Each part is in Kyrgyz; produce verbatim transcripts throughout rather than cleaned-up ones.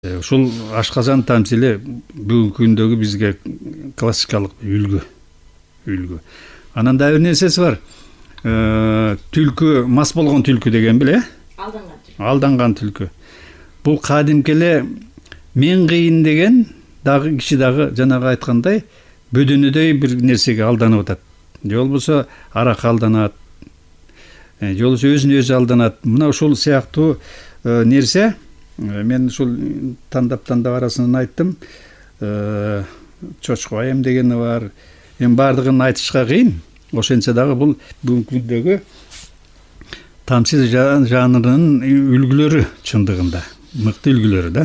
Ушул ашказан тамсили бүгүнкү күндөгү бизге классикалык үлгү. Үлгү. Анан да бир нерсеси бар. Түлкү, мас болгон түлкү деген биле? Алданган түлкү. Алданган түлкү. Бул кадимки эле мен кыйын деген дагы киши дагы жанагы айткандай бөдөнөдөй бир нерсеге алданып атат. Же болбосо аракка алданат. Же болбосо өзүнө өзү алданат. Мына ушул сыяктуу нерсе мен ушул тандап тандап арасынан айттым. Чочкобайым дегени бар. Эми бардыгын айтышка кыйын. Ошентсе дагы бул бүгүнкү күндөгү тамсил жанрынын үлгүлөрү чындыгында. Мыкты үлгүлөрү да.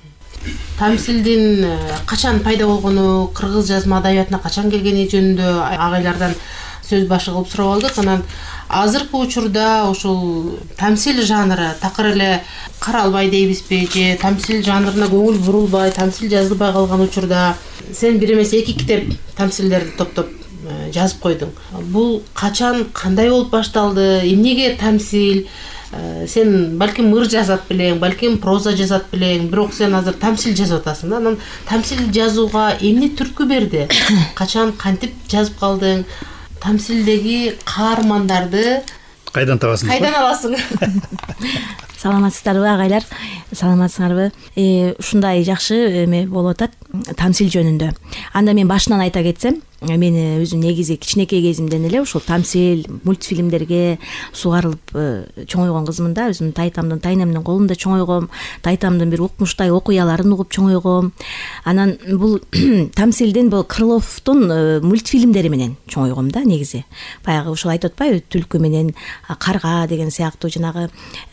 Тамсилдин качан пайда болгону, кыргыз жазма адабиятына качан келгени жөнүндө агайлардан сөз башы кылып сурап алдык. Анан азыркы учурда ушул тамсил жанры такыр эле каралбай дейбизби, же тамсил жанрына көңүл бурулбай, тамсил жазылбай калган учурда сен бир эмес эки китеп тамсилдерди топтоп жазып койдуң. Бул качан, кандай болуп башталды? Эмнеге тамсил? Сен балким ыр жазат белең, балким проза жазат белең, бирок сен азыр тамсил жазып атасың да. Анан тамсил жазууга эмне түрткү берди? Качан, кантип жазып калдың? Тамсилдеги каармандарды кайдан табасың? Кайдан аласың? Саламатсыздарбы агайлар? Саламатсыңарбы? Ушундай жакшы эме болуп атат тамсил жөнүндө. Анда мен башынан айта кетсем, мен өзүм негизи кичинекей кезимден эле ушул тамсил, мультфильмдерге сугарылып чоңойгон кызмын да. Өзүм тайтамдын, тайнемдин колунда чоңойгом, тайтамдын бир укмуштай окуяларын угуп чоңойгом. Анан бул тамсилдин бул Крыловдун мультфильмдери менен чоңойгом да негизи. Баягы ушул айтып атпайбы, түлкү менен карга деген сыяктуу жанагы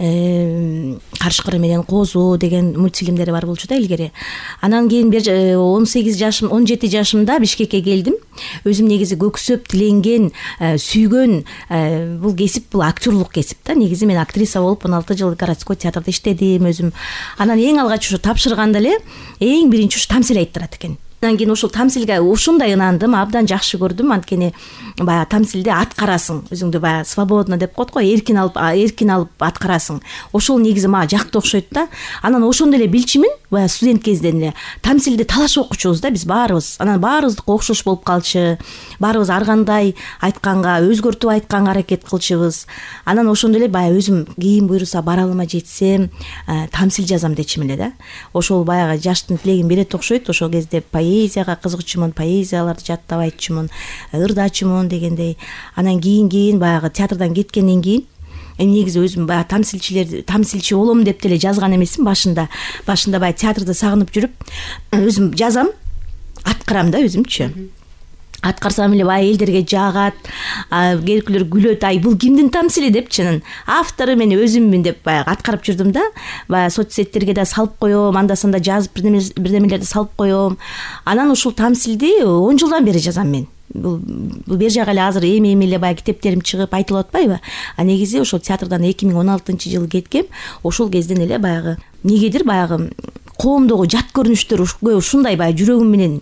карышкыры менен козу деген мультфильмдери бар болчу да илгери. Анан кийин бир он сегиз жашым, он жети жашымда Бишкекке келдим. Өзүм негизи көксөп тиленген, сүйгөн бул кесип, бул актерлук кесип да. Негизи мен актриса болуп он алты жыл городской театрда иштедим өзүм. Анан эң алгач ушу тапшырганда эле эң биринчи ушу тамсил айттырат экен. Андан кийин ушул тамсилге ушундай ынандым, абдан жакшы көрдүм. Анткени баягы тамсилде аткарасың, өзүңдү баягы свободно деп коет го, эркин алып, эркин алып аткарасың. Ошол негизи мага жакты окшойт да. Анан ошондо эле билчүмүн, баягы студент кезден эле тамсилди талашып окучубуз да биз баарыбыз. Анан баарыбыздыкы окшош болуп калчу. Баарыбыз ар кандай айтканга, өзгөртүп айтканга аракет кылчубуз. Анан ошондо эле баягы өзүм кийин буйруса баралыма жетсем, тамсил жазам дечим эле да. Ошол баягы жаштын тилегин берет окшойт. Ошол кезде поэзияга кызыкчумун, поэзияларды жаттап айтчумун, ырдачумун дегендей. Анан кийин кийин баягы театрдан кеткенден кийин эми негизи өзүм баягы тамсилчилер, тамсилчи болом деп деле жазган эмесмин башында. Башында баягы театрды сагынып жүрүп, өзүм жазам, аткарам да өзүмчү. Аткарсам эле баягы элдерге жагат, керкүлөр күлөт, ай бул кимдин тамсили депчи. Автору мен өзүммүн деп баягы аткарып жүрдүм да. Баягы соцсеттерге да салып коем, анда санда жазып бирдемелерди салып коем. Анан ушул тамсилди он жылдан бери жазам мен. Бул бер жагы эле азыр эми-эми эле баягы китептерим чыгып айтылып атпайбы? А негизи ошол театрдан эки миң он алтынчы жылы кеткем. Ошол кезден эле баягы негедир баягы коомдогу жат көрүнүштөр ушундай баягы жүрөгүм менен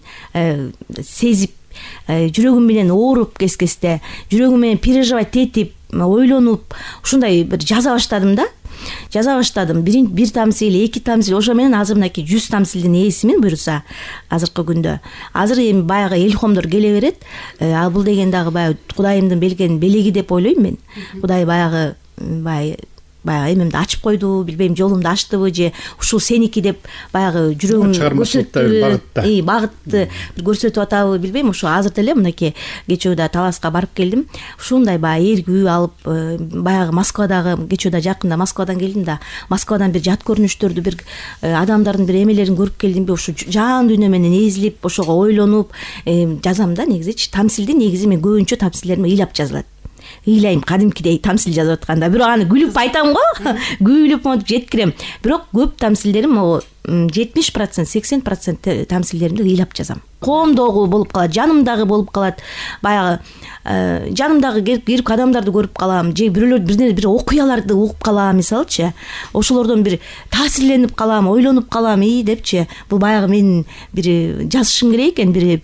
сезип, жүрөгүм менен ооруп кескесте, жүрөгүм менен переживать этип, ойлонуп, ушундай бир жаза баштадым да. Жаза баштадым. Бир бир тамсил, эки тамсил, ошо менен азыр мынакей жүз тамсилдин ээсимин буйруса азыркы күндө. Азыр эми баягы илхомдор келе берет. Ал бул деген дагы баягы Кудайымдын берген белеги деп ойлойм мен. Кудай баягы баягы баягы эмемди ачып койду, билбейм, жолумду ачтыбы же ушул сеники деп баягы жүрөгүм көрсөттү, и багытты бир көрсөтүп атабы, билбейм. Ошо азыр деле мынакей кечөөдө Таласка барып келдим. Ушундай баягы эргүү алып, баягы Москвадагы, кечөөдө жакында Москвадан келдим да, Москвадан бир жат көрүнүштөрдү, бир адамдардын бир эмелерин көрүп келдимби, ушу жан дүйнө менен эзилип, ошого ойлонуп жазам да негизичи. Тамсилди негизи мен көбүнчө тамсилдерим ыйлап жазылат. Ыйлайм кадимкидей тамсил жазып атканда. Бирок аны күлүп айтам го, күлүп монтип жеткирем. Бирок көп тамсилдерим могу жетимиш процент, сексен процент тамсилдеримди ыйлап жазам. Коомдогу болуп калат, жанымдагы болуп калат. Баягы жанымдагы керк адамдарды көрүп калам, же бирөөлөр бир бир окуяларды угуп калам, мисалчы. Ошолордон бир таасирленип калам, ойлонуп калам, и депчи. Бул баягы мен бир жазышым керек экен, бир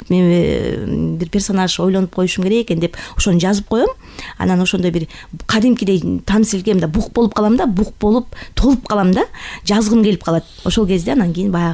бир персонаж ойлонуп коюшум керек экен деп ошону жазып коем. Анан ошондой бир кадимкидей тамсилге мында бук болуп калам да, бук болуп толуп калам да, жазгым келип калат. Ошол кезде кезде анан кийин баягы